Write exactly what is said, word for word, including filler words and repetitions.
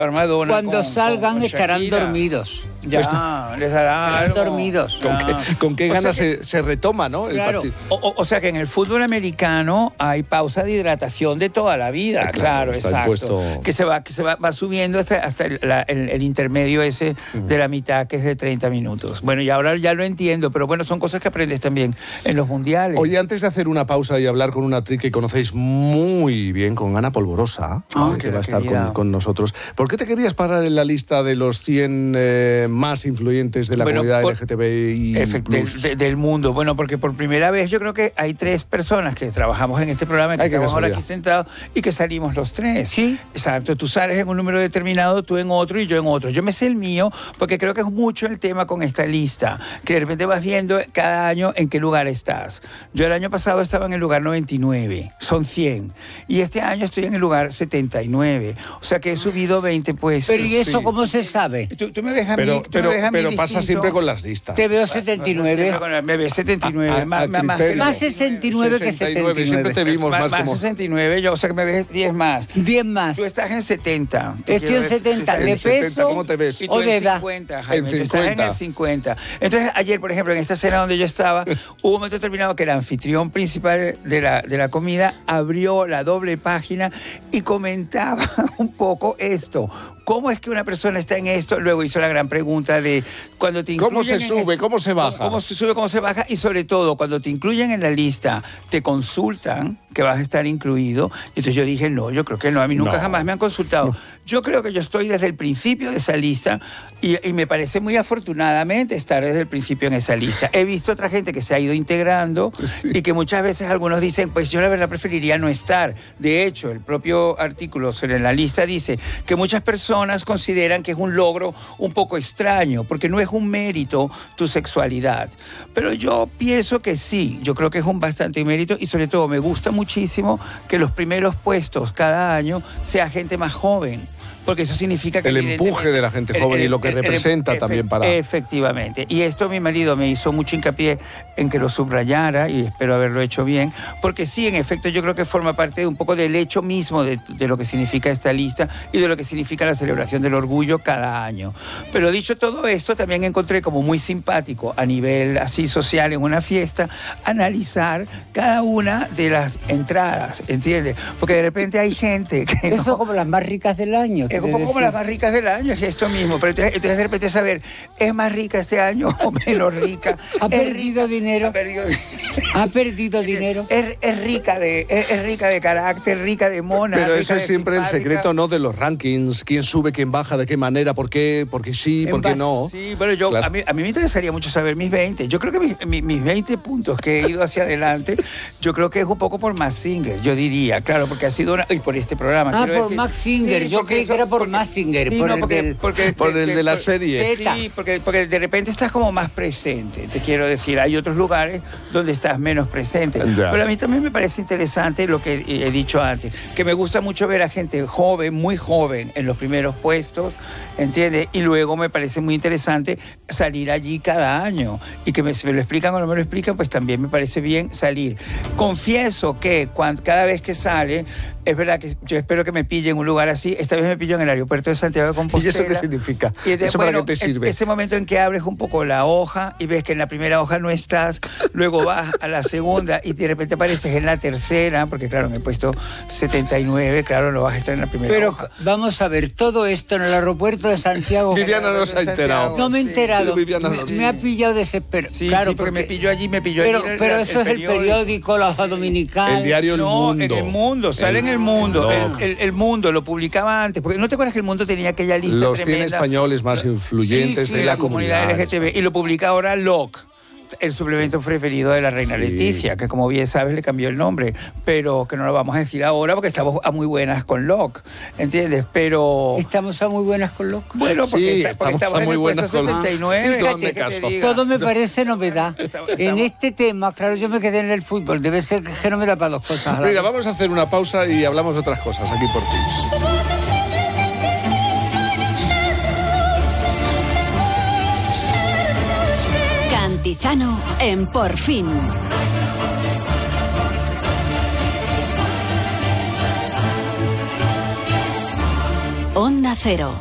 Madonna Cuando con, salgan con, con estarán Shakira. dormidos. Ya, les dará algo. Dormidos. ¿Con qué, con qué O sea ganas que- se, se retoma, ¿no? El Claro. partido. O, o- o sea que en el fútbol americano hay pausa de hidratación de toda la vida, Ah, claro, claro, está el exacto. puesto- Que se va, que se va, va subiendo hasta, hasta el, la- el- el intermedio ese de la mitad, que es de treinta minutos. Bueno, y ahora ya lo entiendo, pero bueno, son cosas que aprendes también en los mundiales. Oye, antes de hacer una pausa y hablar con una actriz que conocéis muy bien, con Ana Polvorosa, Ah, que qué va a estar querida. con, con nosotros, ¿por qué te querías parar en la lista de los cien eh, más influyentes de la Bueno, comunidad por- L G T B I Efect- del, plus? de- del mundo. Bueno, porque por primera vez yo creo que hay tres personas que trabajamos en este programa, que Ay, qué estamos ahora casualidad. aquí sentados y que salimos los tres. Sí. Exacto, tú sales en un número determinado, tú en otro y yo en otro. Yo me sé el mío porque creo que es mucho el tema con esta lista, que de repente vas viendo cada año en qué lugar estás. Yo el año pasado estaba en el lugar noventa y nueve, son cien. Y este año estoy en el lugar setenta y nueve. O sea que he subido veinte puestos. Pero ¿y eso Sí. cómo se sabe? Tú, tú me ves a mí, Pero, tú pero, me ves a mí pero pasa distinto. siempre con las listas. Te veo setenta y nueve. Siempre con el- Me ves setenta y nueve, A- a- más, a más, más, criterio. Más sesenta y nueve que sesenta y nueve, setenta y siempre te nueve. vimos más, más, como... sesenta y nueve, yo, o sea que me ves diez más. diez más. Tú estás en setenta. Te Estoy quiero en decir, setenta. tú ¿De estás en setenta, peso ¿cómo te ves? Y tú o de en edad? cincuenta, Jaime. En Tú estás en cincuenta. el cincuenta. Entonces, ayer, por ejemplo, en esta cena donde yo estaba, hubo un momento determinado que el anfitrión principal de la, de la comida abrió la doble página y comentaba un poco esto. ¿Cómo es que una persona está en esto? Luego hizo la gran pregunta de cuando te ¿Cómo incluyen se en sube? el- ¿Cómo se baja? ¿Cómo se sube? ¿Cómo se baja? Y sobre todo, cuando te incluyen en la lista, te consultan que vas a estar incluido. Y entonces yo dije, no, yo creo que no. A mí nunca No. jamás me han consultado. Yo creo que yo estoy desde el principio de esa lista y, y me parece muy afortunadamente estar desde el principio en esa lista. He visto otra gente que se ha ido integrando y que muchas veces algunos dicen, pues yo la verdad preferiría no estar. De hecho, el propio artículo sobre la lista dice que muchas personas consideran que es un logro un poco extraño, porque no es un mérito tu sexualidad. Pero yo pienso que sí, yo creo que es un bastante mérito y sobre todo me gusta muchísimo que los primeros puestos cada año sea gente más joven. Porque eso significa que... El evidentemente, empuje de la gente el- joven y el- lo que el- el- representa efe- también para... Efectivamente. Y esto mi marido me hizo mucho hincapié en que lo subrayara y espero haberlo hecho bien, porque sí, en efecto, yo creo que forma parte de un poco del hecho mismo de, de lo que significa esta lista y de lo que significa la celebración del orgullo cada año. Pero dicho todo esto, también encontré como muy simpático a nivel así social en una fiesta, analizar cada una de las entradas, ¿entiendes? Porque de repente hay gente que... no- Eso como las más ricas del año. es un poco como las más ricas del año, es esto mismo. Pero entonces, entonces de repente saber, ¿es más rica este año o menos rica? Ha ¿Es perdido dinero. Ha perdido dinero. Ha perdido dinero. Es, es rica de, es, es rica de carácter, rica de mona. Pero rica eso es de siempre el simpática. secreto, ¿no? De los rankings. ¿Quién sube, quién baja, de qué manera, por qué, por qué sí, por qué base- no? Sí, bueno, yo, Claro. a, mí, a mí me interesaría mucho saber mis veinte. Yo creo que mis, mi- mis veinte puntos que he ido hacia adelante, yo creo que es un poco por Max Singer, yo diría, claro, porque ha sido una... Y por este programa, Ah, quiero por decir. Max Singer. Sí, Yo porque creí que eso- era por porque- Max Singer, sí, por no, el porque- del- porque- Por el de la por- serie. Sí, porque, porque de repente estás como más presente, te quiero decir. Hay otros lugares donde estás menos presente. Ya. Pero a mí también me parece interesante lo que he dicho antes, que me gusta mucho ver a gente joven, muy joven, en los primeros puestos, ¿entiendes? Y luego me parece muy interesante salir allí cada año. Y que me, si me lo explican o no me lo explican, pues también me parece bien salir. Confieso que cuando, cada vez que sale, es verdad que yo espero que me pille en un lugar así. Esta vez me pilló en el aeropuerto de Santiago de ¿Y Compostela. eso qué significa? Y de- ¿Eso para bueno, qué te en- sirve? Ese momento en que abres un poco la hoja y ves que en la primera hoja no estás, luego vas a la segunda y de repente apareces en la tercera, porque claro, me he puesto setenta y nueve, claro, no vas a estar en la primera Pero hoja. vamos a ver, todo esto en el aeropuerto de Santiago. Viviana no se ha enterado. No me he Sí. enterado. Pero Viviana me, no. me ha pillado desesperado. Sí, claro, sí, porque me pilló allí, me pilló Pero, allí. el- pero el- eso es el periódico, la hoja dominical. El diario El No, Mundo. en El Mundo, sale en El Mundo. No. El, el- el Mundo lo publicaba antes, porque ¿no te acuerdas que El Mundo tenía aquella lista Los cien tremenda? españoles más influyentes Sí, sí, de la comunidad. L G T B, y lo publica ahora L O C, el suplemento preferido de la reina Sí. Leticia, que como bien sabes le cambió el nombre, pero que no lo vamos a decir ahora porque estamos a muy buenas con L O C, ¿entiendes? Pero... Estamos a muy buenas con los... Bueno, porque, Sí, está- porque estamos estamos a en muy el buenas puesto con- setenta y nueve. Sí, tú ¿qué hazme quieres que te caso. diga? Todo me parece novedad. Estamos- En estamos- este tema, claro, yo me quedé en el fútbol. Debe ser que no me da para dos cosas. a la Mira, vez. vamos a hacer una pausa y hablamos de otras cosas aquí por fin. Cantizano en Por Fin. Onda Onda Cero.